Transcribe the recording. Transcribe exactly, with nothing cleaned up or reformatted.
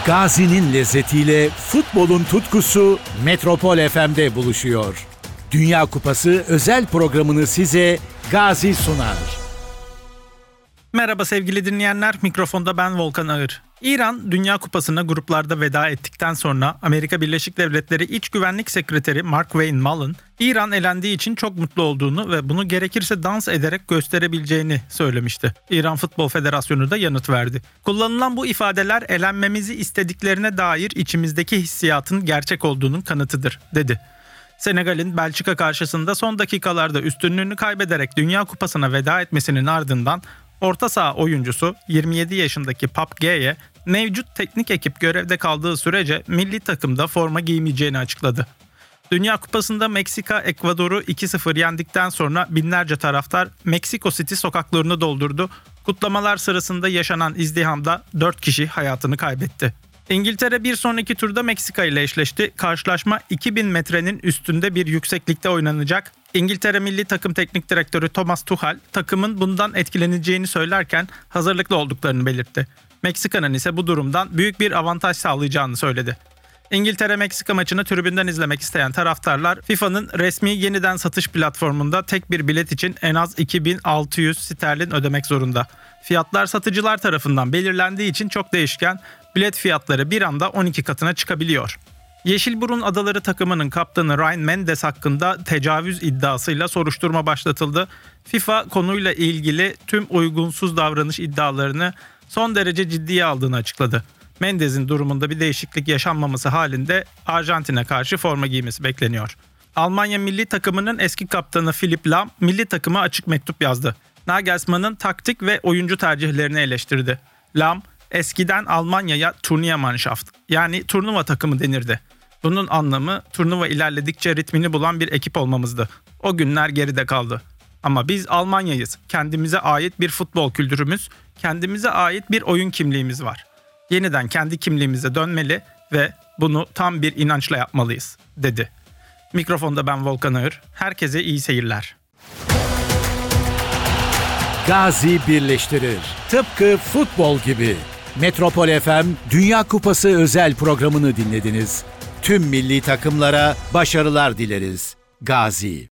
Gazi'nin lezzetiyle futbolun tutkusu Metropol F M'de buluşuyor. Dünya Kupası özel programını size Gazi sunar. Merhaba sevgili dinleyenler, mikrofonda ben Volkan Ağır. İran, Dünya Kupası'na gruplarda veda ettikten sonra Amerika Birleşik Devletleri İç Güvenlik Sekreteri Mark Wayne Mullen, İran elendiği için çok mutlu olduğunu ve bunu gerekirse dans ederek gösterebileceğini söylemişti. İran Futbol Federasyonu da yanıt verdi. Kullanılan bu ifadeler elenmemizi istediklerine dair içimizdeki hissiyatın gerçek olduğunun kanıtıdır, dedi. Senegal'in Belçika karşısında son dakikalarda üstünlüğünü kaybederek Dünya Kupası'na veda etmesinin ardından orta saha oyuncusu yirmi yedi yaşındaki Pape Gueye mevcut teknik ekip görevde kaldığı sürece milli takımda forma giymeyeceğini açıkladı. Dünya Kupası'nda Meksika Ekvador'u iki sıfır yendikten sonra binlerce taraftar Meksiko City sokaklarını doldurdu. Kutlamalar sırasında yaşanan izdihamda dört kişi hayatını kaybetti. İngiltere bir sonraki turda Meksika ile eşleşti. Karşılaşma iki bin metrenin üstünde bir yükseklikte oynanacak. İngiltere Milli Takım Teknik Direktörü Thomas Tuchel takımın bundan etkileneceğini söylerken hazırlıklı olduklarını belirtti. Meksika'nın ise bu durumdan büyük bir avantaj sağlayacağını söyledi. İngiltere-Meksika maçını tribünden izlemek isteyen taraftarlar FIFA'nın resmi yeniden satış platformunda tek bir bilet için en az iki bin altı yüz sterlin ödemek zorunda. Fiyatlar satıcılar tarafından belirlendiği için çok değişken, bilet fiyatları bir anda on iki katına çıkabiliyor. Yeşilburun Adaları takımının kaptanı Ryan Mendes hakkında tecavüz iddiasıyla soruşturma başlatıldı. FIFA konuyla ilgili tüm uygunsuz davranış iddialarını son derece ciddiye aldığını açıkladı. Mendes'in durumunda bir değişiklik yaşanmaması halinde Arjantin'e karşı forma giymesi bekleniyor. Almanya milli takımının eski kaptanı Philipp Lahm milli takıma açık mektup yazdı. Nagelsmann'ın taktik ve oyuncu tercihlerini eleştirdi. Lahm, eskiden Almanya'ya Turniermannschaft yani turnuva takımı denirdi. Bunun anlamı turnuva ilerledikçe ritmini bulan bir ekip olmamızdı. O günler geride kaldı. Ama biz Almanya'yız. Kendimize ait bir futbol kültürümüz, kendimize ait bir oyun kimliğimiz var. Yeniden kendi kimliğimize dönmeli ve bunu tam bir inançla yapmalıyız, dedi. Mikrofonda ben Volkan Ağır. Herkese iyi seyirler. Gazi birleştirir. Tıpkı futbol gibi. Metropol F M Dünya Kupası özel programını dinlediniz. Tüm milli takımlara başarılar dileriz. Gazi.